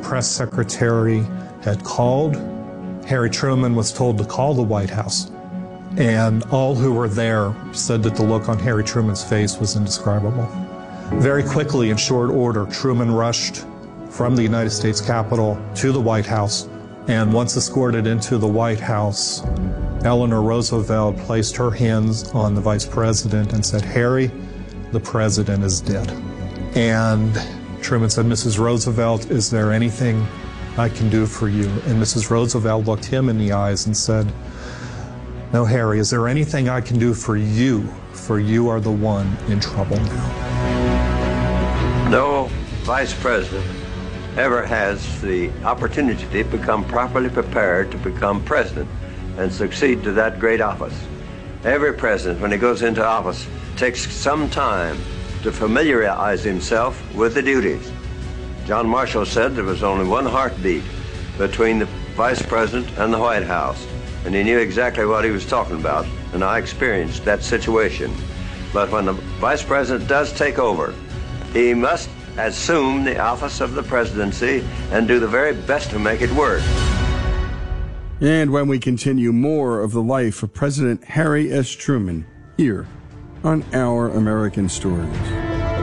press secretary had called. Harry Truman was told to call the White House. And all who were there said that the look on Harry Truman's face was indescribable. Very quickly, in short order, Truman rushed from the United States Capitol to the White House. And once escorted into the White House, Eleanor Roosevelt placed her hands on the vice president and said, "Harry, the president is dead." And Truman said, "Mrs. Roosevelt, is there anything I can do for you?" And Mrs. Roosevelt looked him in the eyes and said, "No, Harry, is there anything I can do for you? For you are the one in trouble now." No vice president ever has the opportunity to become properly prepared to become president and succeed to that great office. Every president, when he goes into office, takes some time to familiarize himself with the duties. John Marshall said there was only one heartbeat between the vice president and the White House, and he knew exactly what he was talking about, and I experienced that situation. But when the vice president does take over, he must assume the office of the presidency and do the very best to make it work. And when we continue, more of the life of President Harry S. Truman here on Our American Stories.